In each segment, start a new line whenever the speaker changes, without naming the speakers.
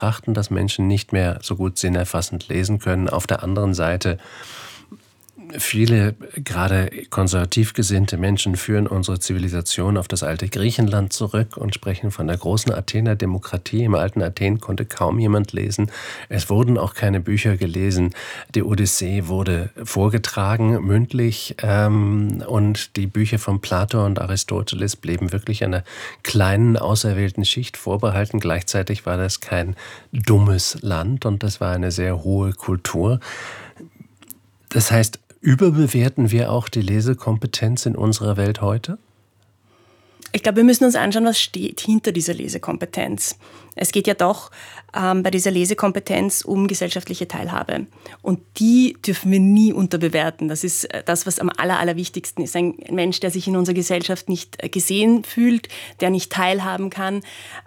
betrachten, dass Menschen nicht mehr so gut sinnerfassend lesen können. Auf der anderen Seite viele, gerade konservativ gesinnte Menschen führen unsere Zivilisation auf das alte Griechenland zurück und sprechen von der großen Athener Demokratie. Im alten Athen konnte kaum jemand lesen. Es wurden auch keine Bücher gelesen. Die Odyssee wurde vorgetragen, mündlich, und die Bücher von Plato und Aristoteles blieben wirklich einer kleinen, auserwählten Schicht vorbehalten. Gleichzeitig war das kein dummes Land und das war eine sehr hohe Kultur. Das heißt, überbewerten wir auch die Lesekompetenz in unserer Welt heute?
Ich glaube, wir müssen uns anschauen, was steht hinter dieser Lesekompetenz. Es geht ja doch bei dieser Lesekompetenz um gesellschaftliche Teilhabe. Und die dürfen wir nie unterbewerten. Das ist das, was am allerwichtigsten ist. Ein Mensch, der sich in unserer Gesellschaft nicht gesehen fühlt, der nicht teilhaben kann,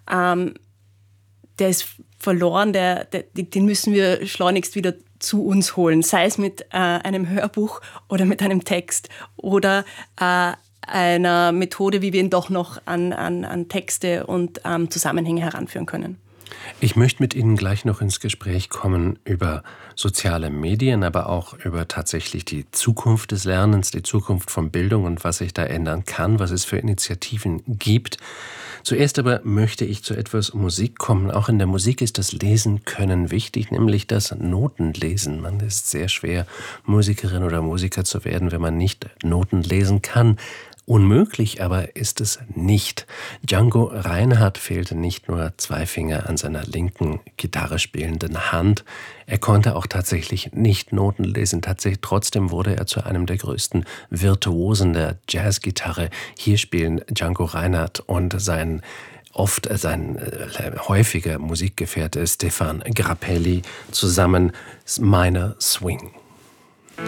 der ist verloren, den müssen wir schleunigst wieder zu uns holen, sei es mit einem Hörbuch oder mit einem Text oder einer Methode, wie wir ihn doch noch an Texte und Zusammenhänge heranführen können.
Ich möchte mit Ihnen gleich noch ins Gespräch kommen über soziale Medien, aber auch über tatsächlich die Zukunft des Lernens, die Zukunft von Bildung und was sich da ändern kann, was es für Initiativen gibt. Zuerst aber möchte ich zu etwas Musik kommen. Auch in der Musik ist das Lesen können wichtig, nämlich das Notenlesen. Man ist sehr schwer, Musikerin oder Musiker zu werden, wenn man nicht Noten lesen kann. Unmöglich aber ist es nicht. Django Reinhardt fehlte nicht nur 2 Finger an seiner linken Gitarre spielenden Hand. Er konnte auch tatsächlich nicht Noten lesen. Trotzdem wurde er zu einem der größten Virtuosen der Jazzgitarre. Hier spielen Django Reinhardt und sein häufiger Musikgefährte Stéphane Grappelli zusammen Minor Swing.